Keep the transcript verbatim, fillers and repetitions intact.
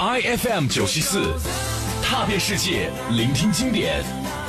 I F M 九七四，踏遍世界，聆听经典。